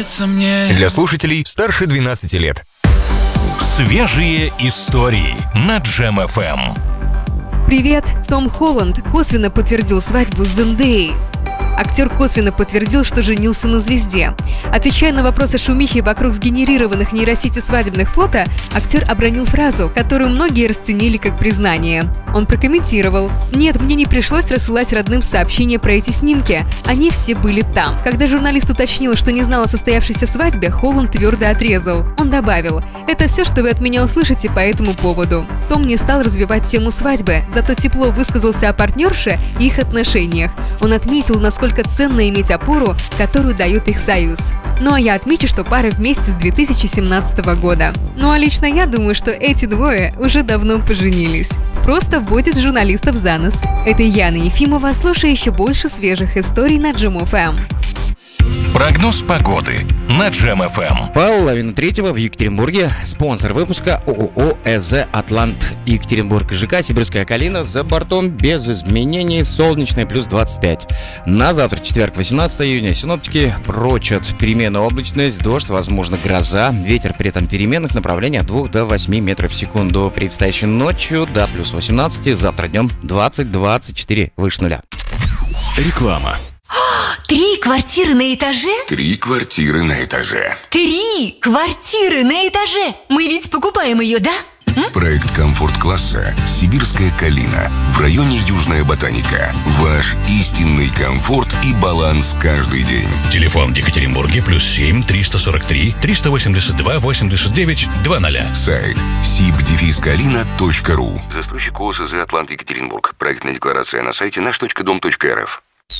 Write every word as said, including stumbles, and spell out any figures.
нравится мне. Для слушателей старше двенадцати лет. Свежие истории на Джем эф эм. Привет! Том Холланд косвенно подтвердил свадьбу с Зендеей. Актер косвенно подтвердил, что женился на звезде. Отвечая на вопросы шумихи вокруг сгенерированных нейросетью свадебных фото, актер обронил фразу, которую многие расценили как признание. Он прокомментировал: «Нет, мне не пришлось рассылать родным сообщения про эти снимки. Они все были там». Когда журналист уточнил, что не знал о состоявшейся свадьбе, Холланд твердо отрезал. Он добавил: «Это все, что вы от меня услышите по этому поводу». Том не стал развивать тему свадьбы, зато тепло высказался о партнерше и их отношениях. Он отметил, насколько ценно иметь опору, которую дает их союз. Ну а я отмечу, что пара вместе с две тысячи семнадцатого года. Ну а лично я думаю, что эти двое уже давно поженились. Просто вводят журналистов за нос. Это Яна Ефимова, слушай еще больше свежих историй на Джем эф эм. Прогноз погоды на Джем эф эм. Половина третьего в Екатеринбурге. Спонсор выпуска ООО ЭЗ «Атлант» Екатеринбург. ЖК «Сибирская Калина» за бортом без изменений. Солнечный плюс двадцать пять. На завтра, четверг, восемнадцатого июня, синоптики прочат переменную облачность, дождь, возможно гроза. Ветер при этом переменных направлений от двух до восьми метров в секунду. Предстоящей ночью до плюс восемнадцати. Завтра днем двадцать двадцать четыре выше нуля. Реклама. Три квартиры на этаже? Три квартиры на этаже. Три квартиры на этаже! Мы ведь покупаем ее, да? М? Проект комфорт-класса «Сибирская Калина» в районе Южная Ботаника. Ваш истинный комфорт и баланс каждый день. Телефон в Екатеринбурге плюс семь триста сорок три триста восемьдесят два восемьдесят девять двадцать. Сайт сиб дефис калина точка ру. Застройщик ООО ЭЗ «Атлант» Екатеринбург. Проектная декларация на сайте наш точка дом точка эр эф.